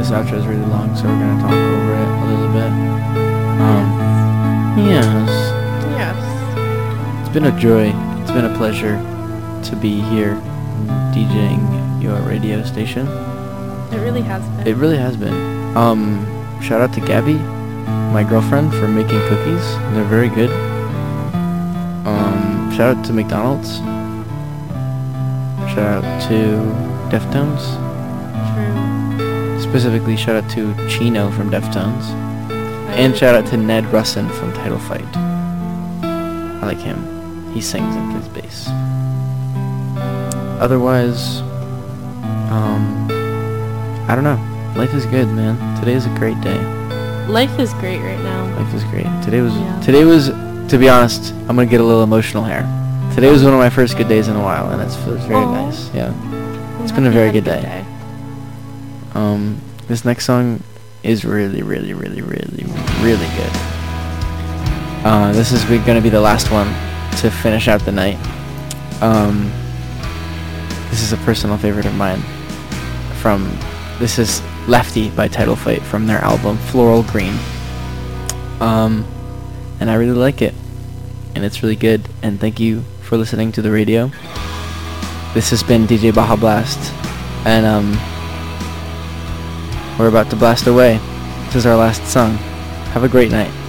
this outro is really long, so we're gonna talk over it a little bit. Yes. Yes. It's been a joy. It's been a pleasure to be here DJing your radio station. It really has been. It really has been. Shout out to Gabby, my girlfriend, for making cookies. They're very good. Shout out to McDonald's. Shout out to Deftones. True. Specifically, shout out to Chino from Deftones. And shout out to Ned Russin from Title Fight. I like him. He sings and plays bass. Otherwise, I don't know. Life is good, man. Today is a great day. Life is great right now. Life is great. Today was, to be honest, I'm gonna get a little emotional here. Today was one of my first good days in a while, and it feels very nice. Yeah, it's been a very good day. This next song is really, really, really, really, really good. This is gonna be the last one to finish out the night. This is a personal favorite of mine. This is Lefty by Title Fight from their album Floral Green. And I really like it, and it's really good. And thank you for listening to the radio. This has been DJ Baja Blast, and we're about to blast away. This is our last song. Have a great night.